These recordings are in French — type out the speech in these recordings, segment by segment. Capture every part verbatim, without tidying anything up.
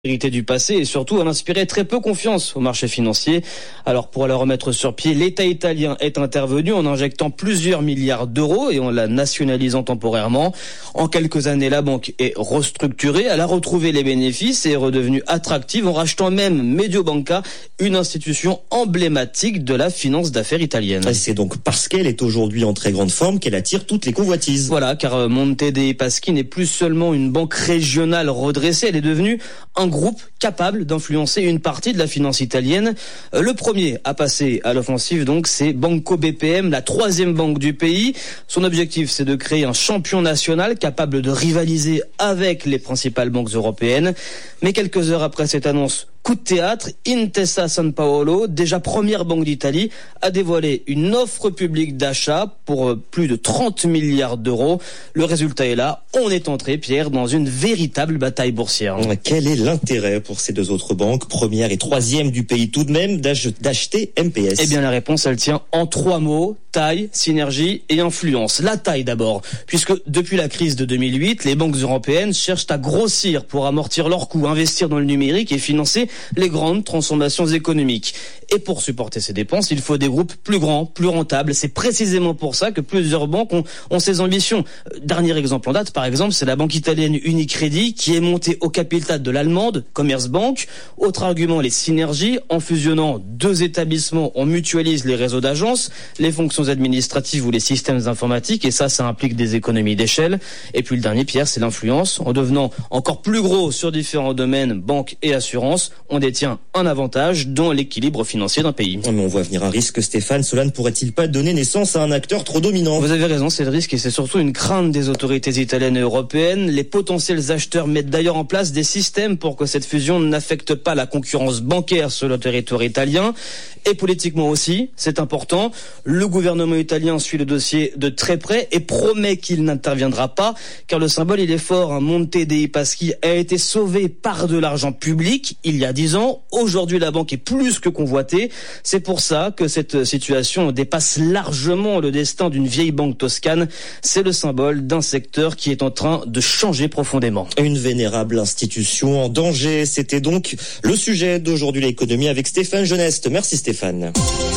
du passé et surtout elle inspirait très peu confiance au marché financier. Alors pour la remettre sur pied, l'État italien est intervenu en injectant plusieurs milliards d'euros et en la nationalisant temporairement. En quelques années, la banque est restructurée, elle a retrouvé les bénéfices et est redevenue attractive en rachetant même Mediobanca, une institution emblématique de la finance d'affaires italienne. Et c'est donc parce qu'elle est aujourd'hui en très grande forme qu'elle attire toutes les convoitises. Voilà, car Monte dei Paschi n'est plus seulement une banque régionale redressée, elle est devenue un groupe capable d'influencer une partie de la finance italienne. Le premier à passer à l'offensive, donc, c'est Banco B P M, la troisième banque du pays. Son objectif, c'est de créer un champion national capable de rivaliser avec les principales banques européennes. Mais quelques heures après cette annonce, coup de théâtre, Intesa Sanpaolo, déjà première banque d'Italie, a dévoilé une offre publique d'achat pour plus de trente milliards d'euros. Le résultat est là, on est entré, Pierre, dans une véritable bataille boursière. Quel est l'intérêt pour ces deux autres banques, première et troisième du pays tout de même, d'acheter M P S? Eh bien la réponse, elle tient en trois mots: taille, synergie et influence. La taille d'abord, puisque depuis la crise de deux mille huit, les banques européennes cherchent à grossir pour amortir leurs coûts, investir dans le numérique et financer les grandes transformations économiques. Et pour supporter ces dépenses, il faut des groupes plus grands, plus rentables. C'est précisément pour ça que plusieurs banques ont, ont ces ambitions. Dernier exemple en date, par exemple, c'est la banque italienne Unicredit qui est montée au capital de l'allemande Commerzbank. Autre argument, les synergies. En fusionnant deux établissements, on mutualise les réseaux d'agences, les fonctions administratives ou les systèmes informatiques, et ça, ça implique des économies d'échelle. Et puis le dernier, Pierre, c'est l'influence. En devenant encore plus gros sur différents domaines, banque et assurance, on détient un avantage dans l'équilibre financier d'un pays. Mais on voit venir un risque, Stéphane. Cela ne pourrait-il pas donner naissance à un acteur trop dominant? Vous avez raison, c'est le risque et c'est surtout une crainte des autorités italiennes et européennes. Les potentiels acheteurs mettent d'ailleurs en place des systèmes pour que cette fusion n'affecte pas la concurrence bancaire sur le territoire italien. Et politiquement aussi, c'est important. Le gouvernement italien suit le dossier de très près et promet qu'il n'interviendra pas, car le symbole, il est fort. Monte dei Paschi a été sauvé par de l'argent public il y a dix ans. Aujourd'hui, la banque est plus que convoitée. C'est pour ça que cette situation dépasse largement le destin d'une vieille banque toscane. C'est le symbole d'un secteur qui est en train de changer profondément. Une vénérable institution en danger. C'était donc le sujet d'aujourd'hui, l'économie, avec Stéphane Geneste. Merci Stéphane. Stéphane.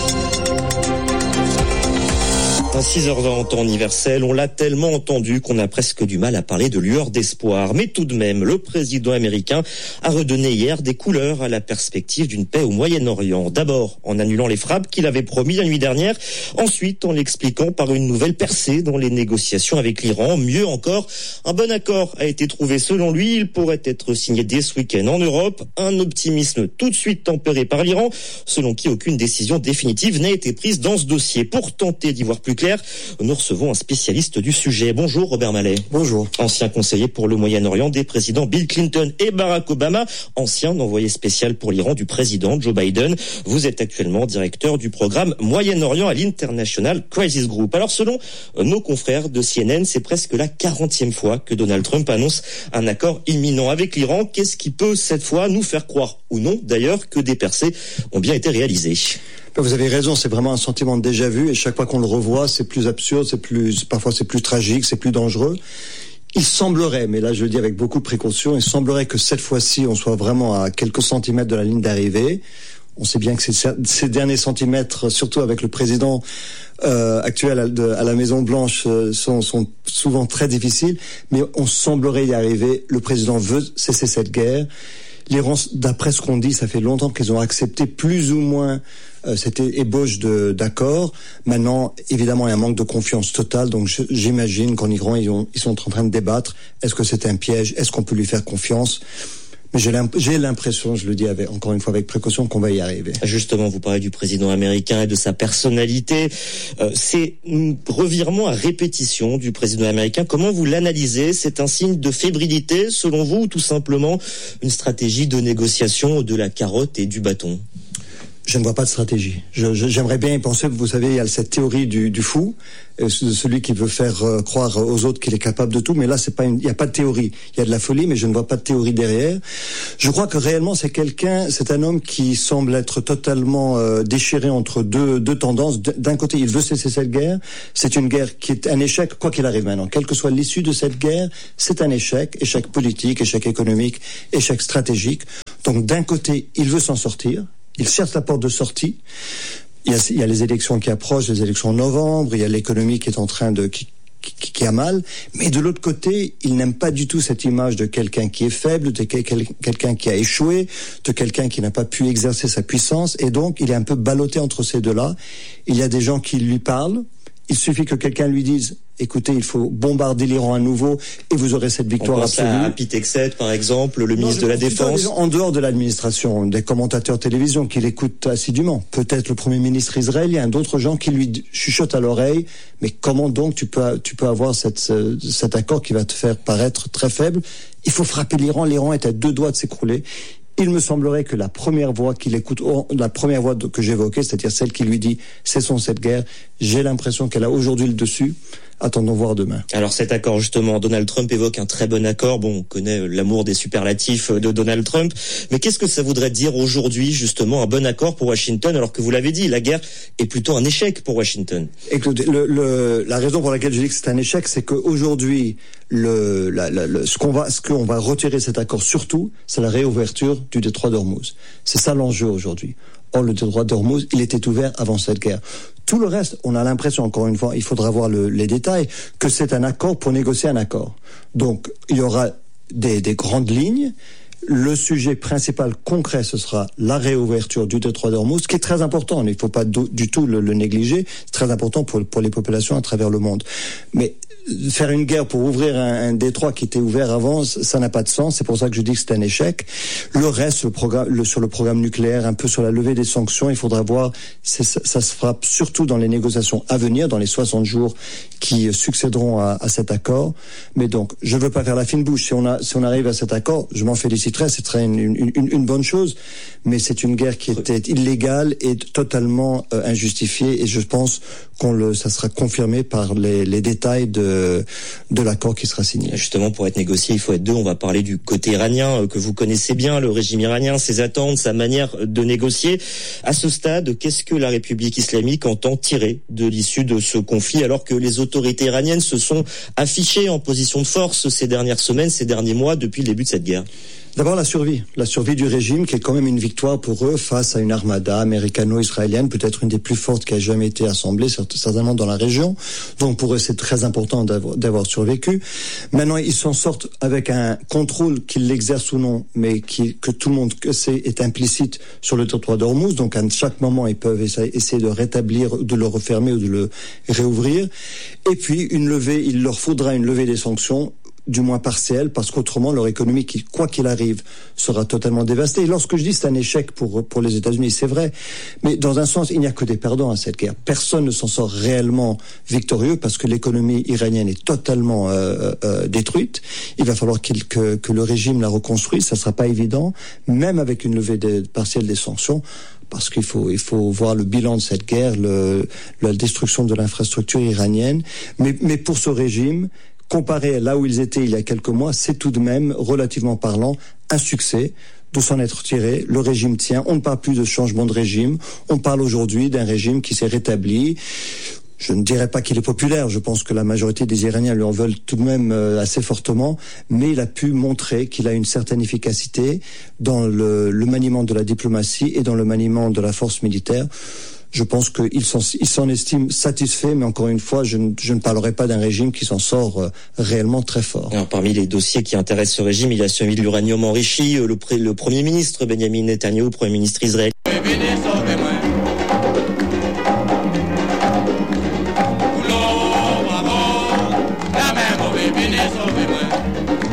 À six heures vingt en temps universel, on l'a tellement entendu qu'on a presque du mal à parler de lueur d'espoir. Mais tout de même, le président américain a redonné hier des couleurs à la perspective d'une paix au Moyen-Orient. D'abord en annulant les frappes qu'il avait promis la nuit dernière, ensuite en l'expliquant par une nouvelle percée dans les négociations avec l'Iran. Mieux encore, un bon accord a été trouvé selon lui. Il pourrait être signé dès ce week-end en Europe. Un optimisme tout de suite tempéré par l'Iran, selon qui aucune décision définitive n'a été prise dans ce dossier. Pour tenter d'y voir plus clair, nous recevons un spécialiste du sujet. Bonjour Robert Mallet. Bonjour. Ancien conseiller pour le Moyen-Orient des présidents Bill Clinton et Barack Obama, ancien envoyé spécial pour l'Iran du président Joe Biden. Vous êtes actuellement directeur du programme Moyen-Orient à l'International Crisis Group. Alors selon nos confrères de C N N, c'est presque la quarantième fois que Donald Trump annonce un accord imminent avec l'Iran. Qu'est-ce qui peut cette fois nous faire croire, ou non d'ailleurs, que des percées ont bien été réalisées? Vous avez raison, c'est vraiment un sentiment de déjà vu et chaque fois qu'on le revoit, c'est plus absurde, c'est plus, parfois c'est plus tragique, c'est plus dangereux. Il semblerait, mais là je le dis avec beaucoup de précaution, il semblerait que cette fois-ci on soit vraiment à quelques centimètres de la ligne d'arrivée. On sait bien que ces, ces derniers centimètres, surtout avec le président euh, actuel à, de, à la Maison Blanche, euh, sont, sont souvent très difficiles, mais on semblerait y arriver. Le président veut cesser cette guerre. L'Iran, d'après ce qu'on dit, ça fait longtemps qu'ils ont accepté plus ou moins euh, cette ébauche de, d'accord. Maintenant, évidemment, il y a un manque de confiance totale. Donc, je, j'imagine qu'en Iran, ils, ont, ils sont en train de débattre. Est-ce que c'est un piège? Est-ce qu'on peut lui faire confiance? Mais j'ai, l'imp- j'ai l'impression, je le dis avec, encore une fois avec précaution, qu'on va y arriver. Justement, vous parlez du président américain et de sa personnalité. Euh, c'est un revirement à répétition du président américain. Comment vous l'analysez? C'est un signe de fébrilité, selon vous, ou tout simplement une stratégie de négociation de la carotte et du bâton? Je ne vois pas de stratégie. Je, je, j'aimerais bien y penser. Vous savez, il y a cette théorie du, du fou, euh, celui qui veut faire euh, croire aux autres qu'il est capable de tout. Mais là, c'est pas une, il n'y a pas de théorie. Il y a de la folie, mais je ne vois pas de théorie derrière. Je crois que réellement, c'est quelqu'un, c'est un homme qui semble être totalement euh, déchiré entre deux, deux tendances. D'un côté, il veut cesser cette guerre. C'est une guerre qui est un échec, quoi qu'il arrive maintenant. Quelle que soit l'issue de cette guerre, c'est un échec. Échec politique, échec économique, échec stratégique. Donc, d'un côté, il veut s'en sortir. Il cherche la porte de sortie. Il y a, il y a les élections qui approchent, les élections en novembre. Il y a l'économie qui est en train de qui, qui, qui a mal. Mais de l'autre côté, il n'aime pas du tout cette image de quelqu'un qui est faible, de quel, quelqu'un qui a échoué, de quelqu'un qui n'a pas pu exercer sa puissance. Et donc, il est un peu ballotté entre ces deux-là. Il y a des gens qui lui parlent. Il suffit que quelqu'un lui dise « Écoutez, il faut bombarder l'Iran à nouveau et vous aurez cette victoire absolue. » On pense à Pitexet, par exemple, le ministre non, de la Défense. En dehors de l'administration, des commentateurs télévision qui l'écoutent assidûment. Peut-être le Premier ministre israélien, d'autres gens qui lui chuchotent à l'oreille. Mais comment donc tu peux, tu peux avoir cette, cet accord qui va te faire paraître très faible? Il faut frapper l'Iran. L'Iran est à deux doigts de s'écrouler. Il me semblerait que la première voix qu'il écoute, la première voix que j'évoquais, c'est-à-dire celle qui lui dit « cessons cette guerre », j'ai l'impression qu'elle a aujourd'hui le dessus. Attendons voir demain. Alors cet accord, justement, Donald Trump évoque un très bon accord. Bon, on connaît l'amour des superlatifs de Donald Trump. Mais qu'est-ce que ça voudrait dire aujourd'hui, justement, un bon accord pour Washington, alors que vous l'avez dit, la guerre est plutôt un échec pour Washington? Écoutez, le, le, la raison pour laquelle je dis que c'est un échec, c'est qu'aujourd'hui, le, la, la, le, ce qu'on va, ce qu'on va retirer cet accord surtout, c'est la réouverture du détroit d'Ormuz. C'est ça l'enjeu aujourd'hui. Or, le détroit d'Ormuz, il était ouvert avant cette guerre. Tout le reste, on a l'impression, encore une fois, il faudra voir le, les détails, que c'est un accord pour négocier un accord. Donc, il y aura des, des grandes lignes. Le sujet principal concret, ce sera la réouverture du détroit d'Ormuz, ce qui est très important. Il ne faut pas do, du tout le, le négliger. C'est très important pour, pour les populations à travers le monde. Mais faire une guerre pour ouvrir un, un détroit qui était ouvert avant, ça n'a pas de sens. C'est pour ça que je dis que c'est un échec. Le reste, le programme, le, sur le programme nucléaire, un peu sur la levée des sanctions, il faudra voir. Ça, ça se fera surtout dans les négociations à venir, dans les soixante jours qui succéderont à, à cet accord. Mais donc, je veux pas faire la fine bouche. Si on a, si on arrive à cet accord, je m'en féliciterais. Ce serait une, une, une, une bonne chose. Mais c'est une guerre qui était illégale et totalement euh, injustifiée. Et je pense qu'on le, ça sera confirmé par les, les détails de de l'accord qui sera signé. Justement, pour être négocié, il faut être deux. On va parler du côté iranien que vous connaissez bien, le régime iranien, ses attentes, sa manière de négocier. À ce stade, qu'est-ce que la République islamique entend tirer de l'issue de ce conflit, alors que les autorités iraniennes se sont affichées en position de force ces dernières semaines, ces derniers mois, depuis le début de cette guerre? D'abord la survie, la survie du régime qui est quand même une victoire pour eux face à une armada américano-israélienne, peut-être une des plus fortes qui a jamais été assemblée, certainement dans la région. Donc pour eux c'est très important d'avoir, d'avoir survécu. Maintenant ils s'en sortent avec un contrôle qu'ils l'exercent ou non, mais qui, que tout le monde sait est implicite sur le territoire d'Ormuz. Donc à chaque moment ils peuvent essayer de rétablir, de le refermer ou de le réouvrir. Et puis une levée, il leur faudra une levée des sanctions, du moins partielle, parce qu'autrement leur économie, qui, quoi qu'il arrive, sera totalement dévastée. Et lorsque je dis c'est un échec pour pour les États-Unis, c'est vrai, mais dans un sens, il n'y a que des perdants à cette guerre. Personne ne s'en sort réellement victorieux parce que l'économie iranienne est totalement euh, euh, détruite. Il va falloir qu'il, que que le régime la reconstruise. Ça sera pas évident, même avec une levée des, partielle des sanctions. Parce qu'il faut, il faut voir le bilan de cette guerre, le, la destruction de l'infrastructure iranienne. Mais, mais pour ce régime, comparé à là où ils étaient il y a quelques mois, c'est tout de même, relativement parlant, un succès de s'en être tiré. Le régime tient. On ne parle plus de changement de régime. On parle aujourd'hui d'un régime qui s'est rétabli. Je ne dirais pas qu'il est populaire. Je pense que la majorité des Iraniens lui en veulent tout de même euh, assez fortement. Mais il a pu montrer qu'il a une certaine efficacité dans le, le maniement de la diplomatie et dans le maniement de la force militaire. Je pense qu'il s'en, il s'en estime satisfait, mais encore une fois, je ne, je ne parlerai pas d'un régime qui s'en sort euh, réellement très fort. Alors, parmi les dossiers qui intéressent ce régime, il y a celui de l'uranium enrichi. Le, le Premier ministre Benjamin Netanyahu, Premier ministre israélien.